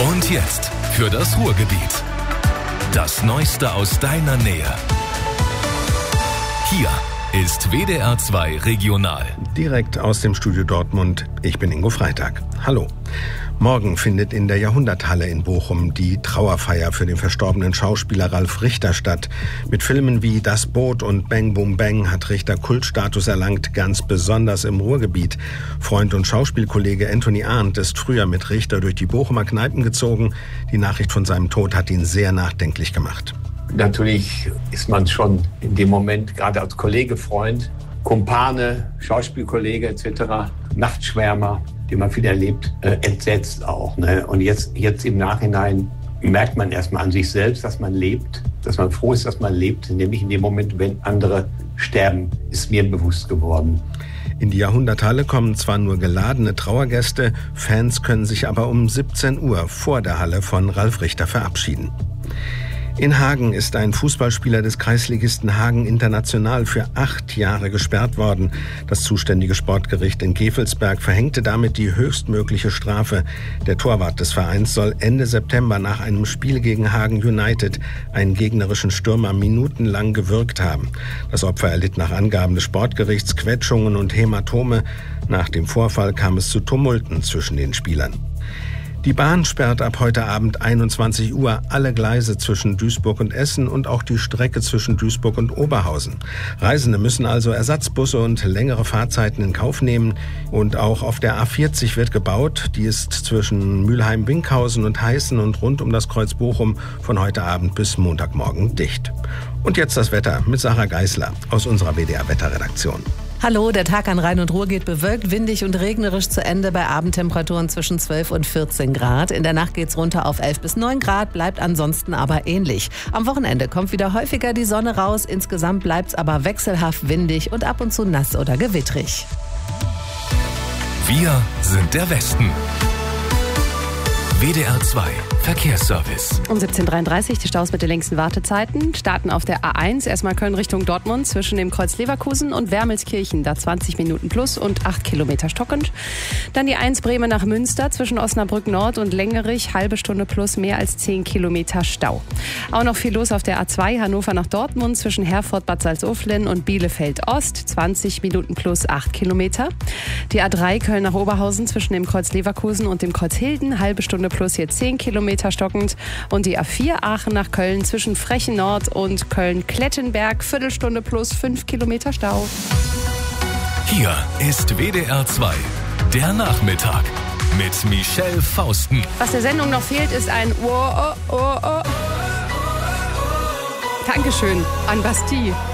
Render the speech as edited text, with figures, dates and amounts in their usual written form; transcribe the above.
Und jetzt für das Ruhrgebiet. Das Neueste aus deiner Nähe. Hier ist WDR 2 Regional. Direkt aus dem Studio Dortmund. Ich bin Ingo Freitag. Hallo. Morgen findet in der Jahrhunderthalle in Bochum die Trauerfeier für den verstorbenen Schauspieler Ralf Richter statt. Mit Filmen wie Das Boot und Bang Boom Bang hat Richter Kultstatus erlangt, ganz besonders im Ruhrgebiet. Freund und Schauspielkollege Anthony Arndt ist früher mit Richter durch die Bochumer Kneipen gezogen. Die Nachricht von seinem Tod hat ihn sehr nachdenklich gemacht. Natürlich ist man schon in dem Moment, gerade als Kollege, Freund, Kumpane, Schauspielkollege etc., Nachtschwärmer, den man viel erlebt, entsetzt auch. Ne? Und jetzt im Nachhinein merkt man erstmal an sich selbst, dass man lebt, dass man froh ist, dass man lebt, nämlich in dem Moment, wenn andere sterben, ist mir bewusst geworden. In die Jahrhunderthalle kommen zwar nur geladene Trauergäste, Fans können sich aber um 17 Uhr vor der Halle von Ralf Richter verabschieden. In Hagen ist ein Fußballspieler des Kreisligisten Hagen International für 8 Jahre gesperrt worden. Das zuständige Sportgericht in Gevelsberg verhängte damit die höchstmögliche Strafe. Der Torwart des Vereins soll Ende September nach einem Spiel gegen Hagen United einen gegnerischen Stürmer minutenlang gewürgt haben. Das Opfer erlitt nach Angaben des Sportgerichts Quetschungen und Hämatome. Nach dem Vorfall kam es zu Tumulten zwischen den Spielern. Die Bahn sperrt ab heute Abend 21 Uhr alle Gleise zwischen Duisburg und Essen und auch die Strecke zwischen Duisburg und Oberhausen. Reisende müssen also Ersatzbusse und längere Fahrzeiten in Kauf nehmen. Und auch auf der A40 wird gebaut. Die ist zwischen Mülheim-Winkhausen und Heißen und rund um das Kreuz Bochum von heute Abend bis Montagmorgen dicht. Und jetzt das Wetter mit Sarah Geisler aus unserer WDR-Wetterredaktion. Hallo, der Tag an Rhein und Ruhr geht bewölkt, windig und regnerisch zu Ende bei Abendtemperaturen zwischen 12 und 14 Grad. In der Nacht geht's runter auf 11 bis 9 Grad, bleibt ansonsten aber ähnlich. Am Wochenende kommt wieder häufiger die Sonne raus, insgesamt bleibt's aber wechselhaft windig und ab und zu nass oder gewittrig. Wir sind der Westen. WDR 2 Verkehrsservice. Um 17.33 Uhr die Staus mit den längsten Wartezeiten. Starten auf der A1, erstmal Köln Richtung Dortmund zwischen dem Kreuz Leverkusen und Wermelskirchen. Da 20 Minuten plus und 8 Kilometer stockend. Dann die 1 Bremen nach Münster zwischen Osnabrück Nord und Lengerich. Halbe Stunde plus mehr als 10 Kilometer Stau. Auch noch viel los auf der A2 Hannover nach Dortmund zwischen Herford, Bad Salzuflen und Bielefeld Ost. 20 Minuten plus 8 Kilometer. Die A3 Köln nach Oberhausen zwischen dem Kreuz Leverkusen und dem Kreuz Hilden. Halbe Stunde plus hier 10 Kilometer stockend. Und die A4 Aachen nach Köln zwischen Frechen Nord und Köln-Klettenberg. Viertelstunde plus 5 Kilometer Stau. Hier ist WDR 2, der Nachmittag mit Michelle Fausten. Was der Sendung noch fehlt, ist ein Dankeschön an Bastille.